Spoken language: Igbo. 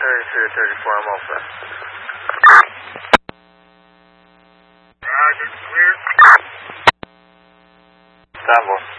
32, 34, I'm all set. Roger, clear. Stand by.